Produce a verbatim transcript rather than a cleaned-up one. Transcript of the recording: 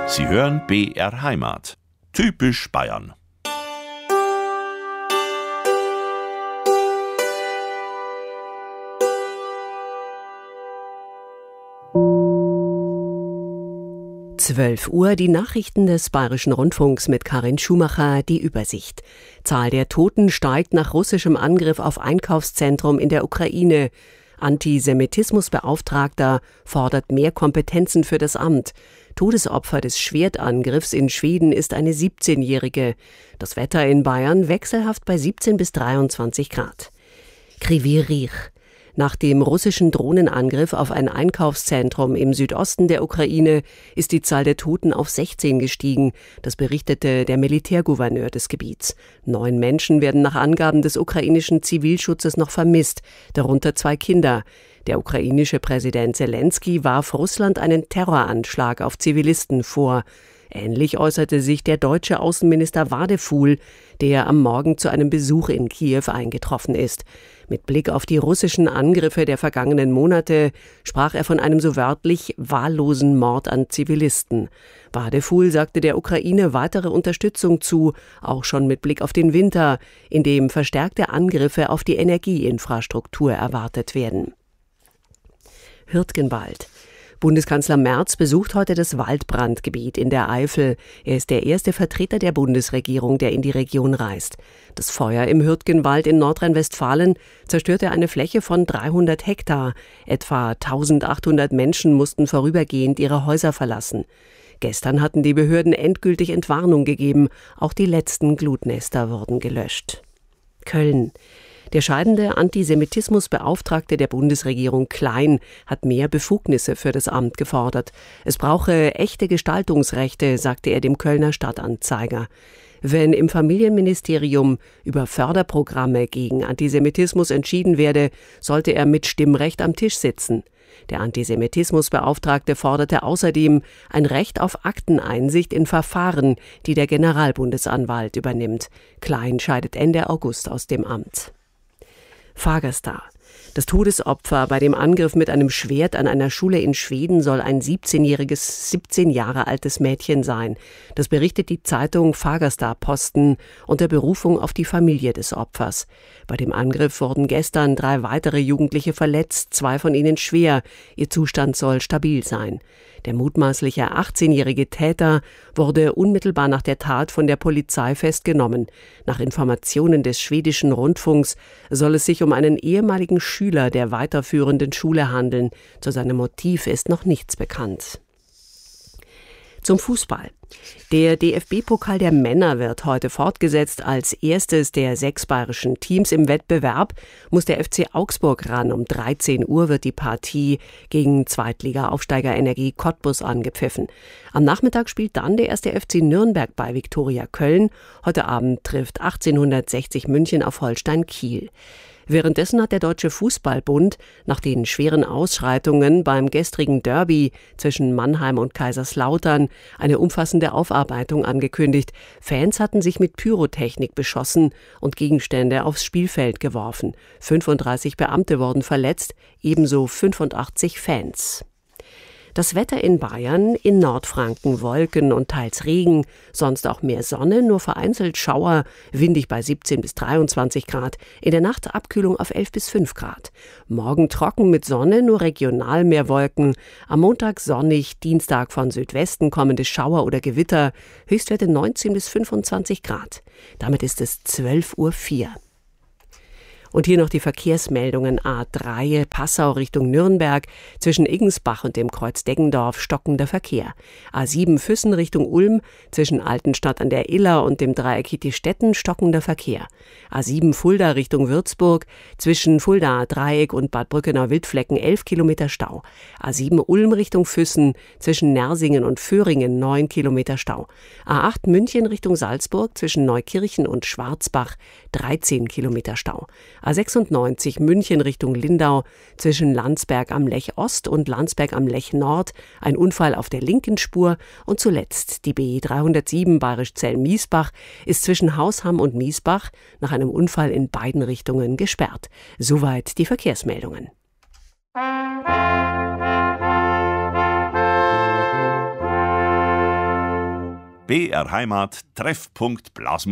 Sie hören B R Heimat. Typisch Bayern. zwölf Uhr, die Nachrichten des Bayerischen Rundfunks mit Karin Schumacher, die Übersicht. Zahl der Toten steigt nach russischem Angriff auf Einkaufszentrum in der Ukraine. Antisemitismusbeauftragter fordert mehr Kompetenzen für das Amt. Todesopfer des Schwertangriffs in Schweden ist eine siebzehnjährige. Das Wetter in Bayern wechselhaft bei siebzehn bis dreiundzwanzig Grad. Kryvyi Rih. Nach dem russischen Drohnenangriff auf ein Einkaufszentrum im Südosten der Ukraine ist die Zahl der Toten auf sechzehn gestiegen. Das berichtete der Militärgouverneur des Gebiets. Neun Menschen werden nach Angaben des ukrainischen Zivilschutzes noch vermisst, darunter zwei Kinder. Der ukrainische Präsident Selenskyj warf Russland einen Terroranschlag auf Zivilisten vor. Ähnlich äußerte sich der deutsche Außenminister Wadefuhl, der am Morgen zu einem Besuch in Kiew eingetroffen ist. Mit Blick auf die russischen Angriffe der vergangenen Monate sprach er von einem so wörtlich wahllosen Mord an Zivilisten. Wadefuhl sagte der Ukraine weitere Unterstützung zu, auch schon mit Blick auf den Winter, in dem verstärkte Angriffe auf die Energieinfrastruktur erwartet werden. Hürtgenwald. Bundeskanzler Merz besucht heute das Waldbrandgebiet in der Eifel. Er ist der erste Vertreter der Bundesregierung, der in die Region reist. Das Feuer im Hürtgenwald in Nordrhein-Westfalen zerstörte eine Fläche von dreihundert Hektar. Etwa eintausendachthundert Menschen mussten vorübergehend ihre Häuser verlassen. Gestern hatten die Behörden endgültig Entwarnung gegeben. Auch die letzten Glutnester wurden gelöscht. Köln. Der scheidende Antisemitismusbeauftragte der Bundesregierung Klein hat mehr Befugnisse für das Amt gefordert. Es brauche echte Gestaltungsrechte, sagte er dem Kölner Stadtanzeiger. Wenn im Familienministerium über Förderprogramme gegen Antisemitismus entschieden werde, sollte er mit Stimmrecht am Tisch sitzen. Der Antisemitismusbeauftragte forderte außerdem ein Recht auf Akteneinsicht in Verfahren, die der Generalbundesanwalt übernimmt. Klein scheidet Ende August aus dem Amt. Fagerstar. Das Todesopfer bei dem Angriff mit einem Schwert an einer Schule in Schweden soll ein siebzehnjähriges, siebzehn Jahre altes Mädchen sein. Das berichtet die Zeitung Fagerstar-Posten unter Berufung auf die Familie des Opfers. Bei dem Angriff wurden gestern drei weitere Jugendliche verletzt, zwei von ihnen schwer. Ihr Zustand soll stabil sein. Der mutmaßliche achtzehnjährige Täter wurde unmittelbar nach der Tat von der Polizei festgenommen. Nach Informationen des schwedischen Rundfunks soll es sich um einen ehemaligen Schüler der weiterführenden Schule handeln. Zu seinem Motiv ist noch nichts bekannt. Zum Fußball. Der D F B-Pokal der Männer wird heute fortgesetzt. Als erstes der sechs bayerischen Teams im Wettbewerb muss der F C Augsburg ran. Um dreizehn Uhr wird die Partie gegen Zweitliga-Aufsteiger Energie Cottbus angepfiffen. Am Nachmittag spielt dann der erste F C Nürnberg bei Viktoria Köln. Heute Abend trifft achtzehnhundertsechzig München auf Holstein Kiel. Währenddessen hat der Deutsche Fußballbund nach den schweren Ausschreitungen beim gestrigen Derby zwischen Mannheim und Kaiserslautern eine umfassende Aufarbeitung angekündigt. Fans hatten sich mit Pyrotechnik beschossen und Gegenstände aufs Spielfeld geworfen. fünfunddreißig Beamte wurden verletzt, ebenso fünfundachtzig Fans. Das Wetter in Bayern, in Nordfranken Wolken und teils Regen, sonst auch mehr Sonne, nur vereinzelt Schauer, windig bei siebzehn bis dreiundzwanzig Grad, in der Nacht Abkühlung auf elf bis fünf Grad. Morgen trocken mit Sonne, nur regional mehr Wolken, am Montag sonnig, Dienstag von Südwesten kommende Schauer oder Gewitter, Höchstwerte neunzehn bis fünfundzwanzig Grad. Damit ist es zwölf Uhr vier. Und hier noch die Verkehrsmeldungen. A drei Passau Richtung Nürnberg, zwischen Iggensbach und dem Kreuz Deggendorf stockender Verkehr. A sieben Füssen Richtung Ulm, zwischen Altenstadt an der Iller und dem Dreieck Hietistetten stockender Verkehr. A sieben Fulda Richtung Würzburg, zwischen Fulda Dreieck und Bad Brückenau-Wildflecken elf Kilometer Stau. A sieben Ulm Richtung Füssen, zwischen Nersingen und Föhringen neun Kilometer Stau. A acht München Richtung Salzburg, zwischen Neukirchen und Schwarzbach dreizehn Kilometer Stau. A sechsundneunzig München Richtung Lindau, zwischen Landsberg am Lech Ost und Landsberg am Lech Nord, ein Unfall auf der linken Spur. Und zuletzt die B dreihundertsieben Bayerisch-Zell-Miesbach ist zwischen Hausham und Miesbach nach einem Unfall in beiden Richtungen gesperrt. Soweit die Verkehrsmeldungen. B R Heimat Treffpunkt Blasmusik.